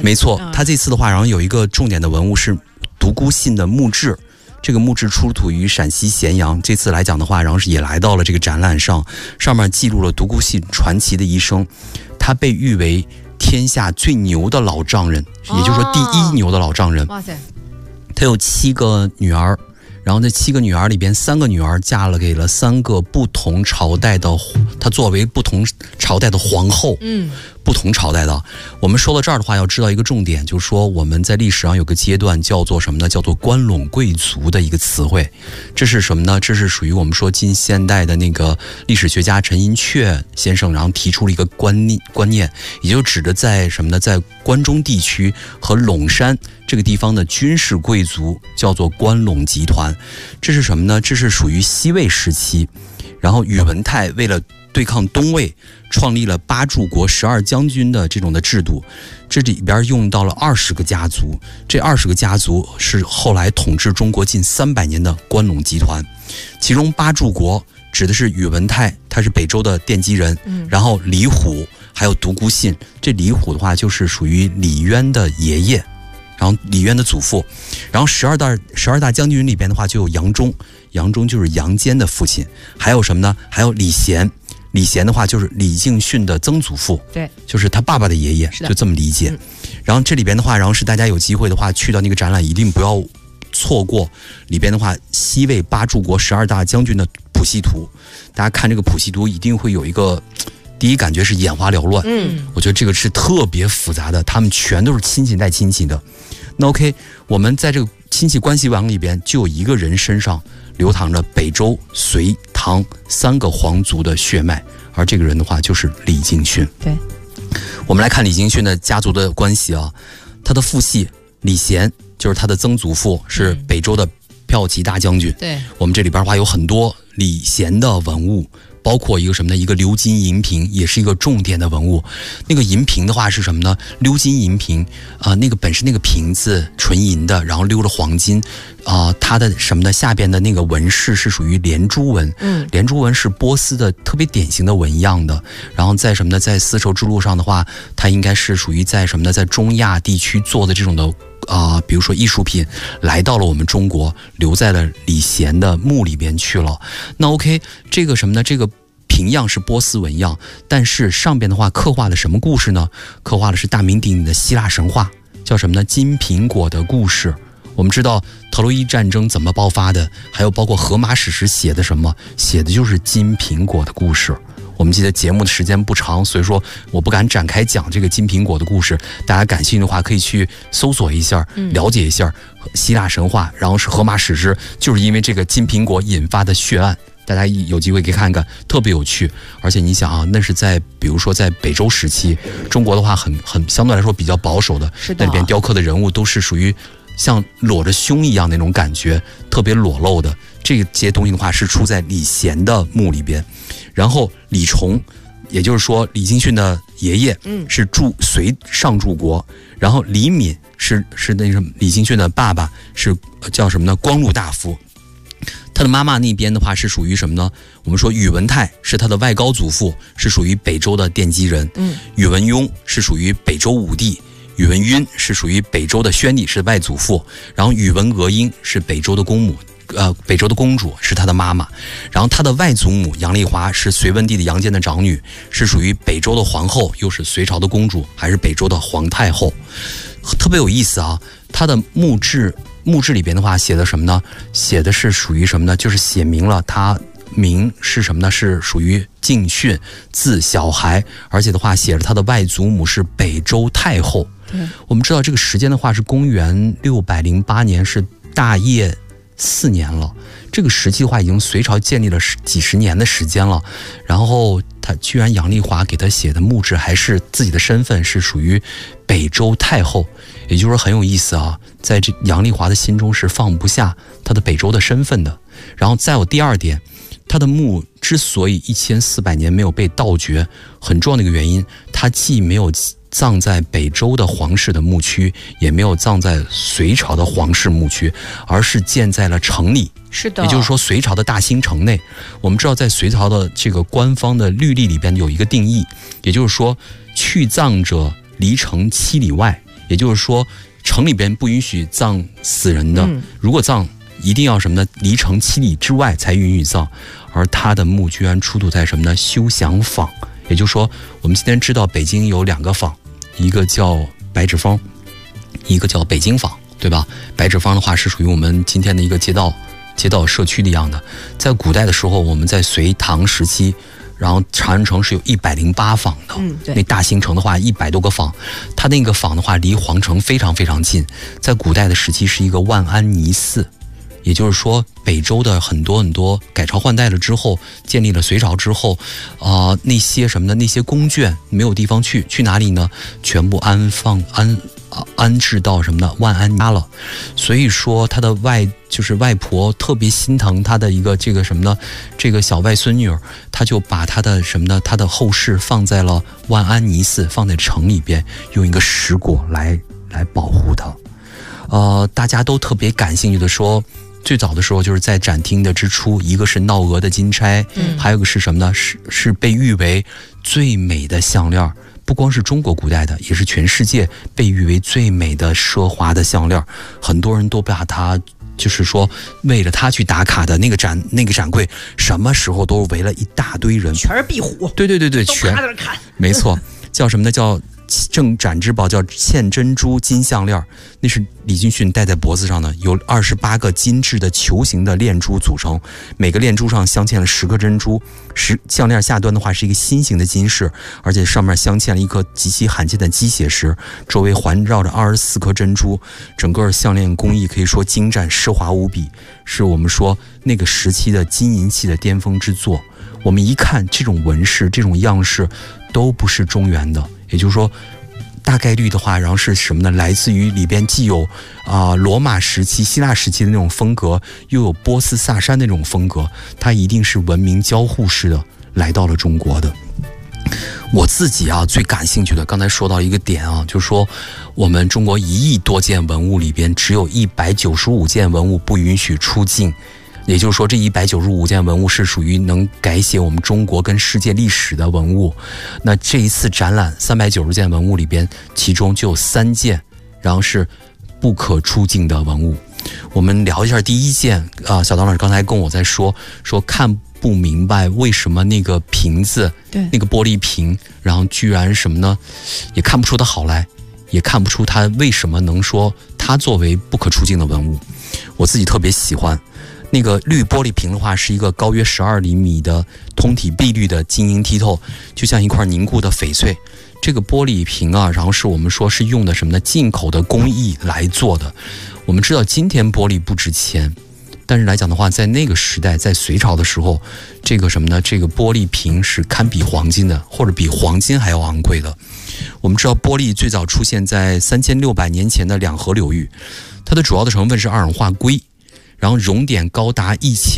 没错，他这次的话，然后有一个重点的文物是独孤信的墓志。这个墓志出土于陕西咸阳，这次来讲的话，然后也来到了这个展览上，上面记录了独孤信传奇的一生。他被誉为天下最牛的老丈人，也就是说第一牛的老丈人。 哇塞！ 他有7个女儿，然后这7个女儿里边3个女儿嫁了给了3个不同朝代的，他作为不同朝代的皇后。不同朝代的。我们说到这儿的话，要知道一个重点，就是说我们在历史上有个阶段叫做什么呢？叫做关陇贵族的一个词汇。这是什么呢？这是属于我们说近现代的那个历史学家陈寅恪先生，然后提出了一个观念，也就指的在什么呢？在关中地区和陇山这个地方的军事贵族叫做关陇集团。这是什么呢？这是属于西魏时期，然后宇文泰为了对抗东魏，创立了8柱国12将军的这种的制度，这里边用到了20个家族，这20个家族是后来统治中国近300年的关陇集团。其中8柱国指的是宇文泰，他是北周的奠基人，然后李虎还有独孤信。这李虎的话就是属于李渊的爷爷，然后李渊的祖父。然后12大将军里边的话就有杨忠，杨忠就是杨坚的父亲。还有什么呢？还有李贤，李贤的话就是李敬训的曾祖父， 对， 就是他爸爸的爷爷，就这么理解。然后这里边的话，然后是大家有机会的话去到那个展览，一定不要错过里边的话西魏8柱国12大将军的谱系图。大家看这个谱系图，一定会有一个第一感觉是眼花缭乱。我觉得这个是特别复杂的，他们全都是亲戚带亲戚的。那 OK， 我们在这个亲戚关系网里边，就有一个人身上流淌着北周、隋、唐3个皇族的血脉，而这个人的话就是李敬训。 对， 我们来看李敬训的家族的关系啊，他的父系李贤就是他的曾祖父，是北周的骠骑大将军。 对， 我们这里边的话有很多李贤的文物，包括一个什么呢？一个鎏金银瓶，也是一个重点的文物。那个银瓶的话是什么呢？鎏金银瓶那个本身那个瓶子纯银的，然后鎏了黄金它的什么呢？下边的那个纹饰是属于连珠纹。连珠纹是波斯的特别典型的纹样的。然后在什么呢？在丝绸之路上的话，它应该是属于在什么呢？在中亚地区做的这种的比如说艺术品来到了我们中国，留在了李贤的墓里边去了。那 OK， 这个什么呢？这个瓶样是波斯纹样，但是上边的话刻画了什么故事呢？刻画的是大名鼎鼎的希腊神话，叫什么呢？金苹果的故事。我们知道特洛伊战争怎么爆发的，还有包括荷马史诗写的什么，写的就是金苹果的故事。我们记得节目的时间不长，所以说我不敢展开讲这个金苹果的故事，大家感兴趣的话可以去搜索一下，了解一下希腊神话，然后是荷马史诗，就是因为这个金苹果引发的血案，大家有机会可以看看，特别有趣。而且你想啊，那是在比如说在北周时期，中国的话很相对来说比较保守的，那里边雕刻的人物都是属于像裸着胸一样那种感觉，特别裸露的。这些东西的话是出在李贤的墓里边。然后李崇，也就是说李敬训的爷爷，是隋上柱国。然后李敏是那什么李敬训的爸爸，是叫什么呢？光禄大夫。他的妈妈那边的话是属于什么呢？我们说宇文泰是他的外高祖父，是属于北周的奠基人。宇文邕是属于北周武帝。宇文赟是属于北周的宣帝，是外祖父。然后宇文娥英是北周的公母，北周的公主是他的妈妈。然后他的外祖母杨丽华是隋文帝的杨坚的长女，是属于北周的皇后，又是隋朝的公主，还是北周的皇太后。特别有意思啊！他的墓志里边的话写的什么呢？写的是属于什么呢？就是写明了他名是什么呢？是属于敬训，字小孩，而且的话写着他的外祖母是北周太后。我们知道这个时间的话是公元608年，是大业4年了。这个时期的话已经隋朝建立了几十年的时间了，然后他居然杨丽华给他写的墓志还是自己的身份是属于北周太后，也就是说很有意思啊，在这杨丽华的心中是放不下他的北周的身份的。然后再有第二点，他的墓之所以1400年没有被盗掘，很重要的一个原因，他既没有葬在北周的皇室的墓区，也没有葬在隋朝的皇室墓区，而是建在了城里。 是的， 也就是说隋朝的大兴城内。我们知道在隋朝的这个官方的律例里边有一个定义，也就是说去葬者离城7里外， 也就是说城里边不允许葬死人的，如果葬一定要什么呢？离城7里之外才允许葬，而他的墓居然出土在什么呢？休祥坊。也就是说，我们今天知道北京有2个坊，一个叫白纸坊，一个叫北京坊，对吧？白纸坊的话是属于我们今天的一个街道社区的一样的。在古代的时候，我们在隋唐时期，然后长安城是有108坊的，那大兴城的话100多个坊，它那个坊的话离皇城非常非常近，在古代的时期是一个万安尼寺。也就是说，北周的很多改朝换代了之后，建立了隋朝之后，那些什么的那些宫眷没有地方去哪里呢？全部安置到什么呢？万安家了。所以说，他的外婆特别心疼他的一个这个什么呢？这个小外孙女儿，他就把他的什么呢？他的后事放在了万安尼寺，放在城里边，用一个石椁来保护他。大家都特别感兴趣的说。最早的时候就是在展厅的之初，一个是闹鹅的金钗，还有一个是什么呢？是被誉为最美的项链，不光是中国古代的，也是全世界被誉为最美的奢华的项链。很多人都把它，就是说为了它去打卡的那个展柜，什么时候都围了一大堆人， 全是壁虎。 对，全在那看， 没错，叫什么呢？叫正展之宝，叫嵌珍珠金项链，那是李军训戴在脖子上的，有28个精致的球形的链珠组成，每个链珠上镶嵌了10颗珍珠，项链下端的话是一个心形的金饰，而且上面镶嵌了一颗极其罕见的鸡血石，周围环绕着24颗珍珠，整个项链工艺可以说精湛奢华无比，是我们说那个时期的金银器的巅峰之作。我们一看这种纹饰这种样式都不是中原的，也就是说大概率的话，然后是什么呢？来自于里边既有罗马时期希腊时期的那种风格，又有波斯萨珊那种风格，它一定是文明交互式的来到了中国的。我自己最感兴趣的，刚才说到一个点就是说我们中国1亿多件文物里边，只有195件文物不允许出境。也就是说，这195件文物是属于能改写我们中国跟世界历史的文物。那这一次展览390件文物里边，其中就有3件，然后是不可出境的文物。我们聊一下第一件小唐老师刚才跟我在说看不明白为什么那个瓶子，对，那个玻璃瓶，然后居然什么呢？也看不出它好来，也看不出它为什么能说它作为不可出境的文物。我自己特别喜欢。那个绿玻璃瓶的话，是一个高约12厘米的通体碧绿的晶莹剔透，就像一块凝固的翡翠。这个玻璃瓶然后是我们说是用的什么呢？进口的工艺来做的。我们知道今天玻璃不值钱，但是来讲的话，在那个时代，在隋朝的时候，这个什么呢？这个玻璃瓶是堪比黄金的，或者比黄金还要昂贵的。我们知道玻璃最早出现在3600年前的两河流域，它的主要的成分是二氧化硅。然后熔点高达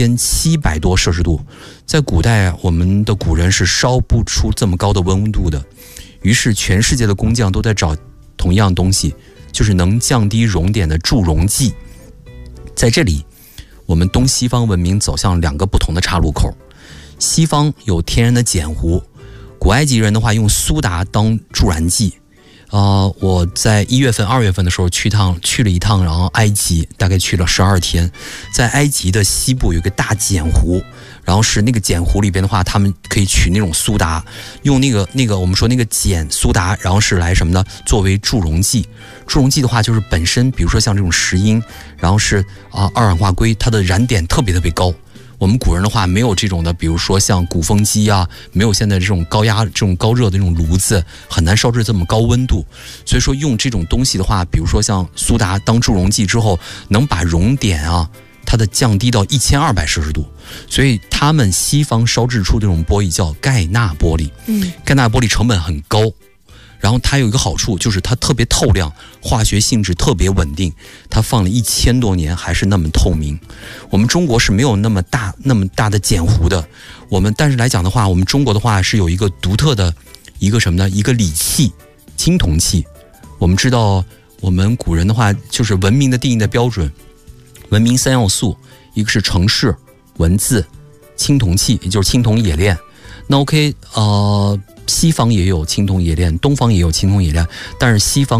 1700多摄氏度，在古代我们的古人是烧不出这么高的温度的，于是全世界的工匠都在找同样东西，就是能降低熔点的助熔剂。在这里，我们东西方文明走向2个不同的岔路口。西方有天然的碱糊，古埃及人的话用苏打当助燃剂。我在1月份、2月份的时候去了一趟，然后埃及大概去了12天，在埃及的西部有一个大碱湖，然后是那个碱湖里边的话，他们可以取那种苏打，用那个我们说那个碱苏打，然后是来什么呢？作为助溶剂。助溶剂的话，就是本身比如说像这种石英，然后是二氧化硅，它的燃点特别高。我们古人的话没有这种的，比如说像鼓风机没有现在这种高压、这种高热的这种炉子，很难烧制这么高温度。所以说用这种东西的话，比如说像苏打当助溶剂之后，能把熔点它的降低到1200摄氏度。所以他们西方烧制出这种玻璃叫盖纳玻璃。盖纳玻璃成本很高。然后它有一个好处，就是它特别透亮，化学性质特别稳定，它放了1000多年还是那么透明。我们中国是没有那么大的碱糊的，但是来讲的话，我们中国的话是有一个独特的一个什么呢？一个礼器，青铜器。我们知道我们古人的话就是文明的定义的标准，文明3要素，一个是城市、文字、青铜器，也就是青铜冶炼。那 OK，西方也有青铜冶炼，东方也有青铜冶炼，但是西方